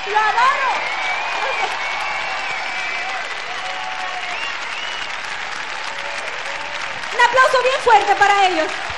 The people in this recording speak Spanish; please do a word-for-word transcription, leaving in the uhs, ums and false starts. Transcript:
Lo adoro. Un aplauso bien fuerte para ellos.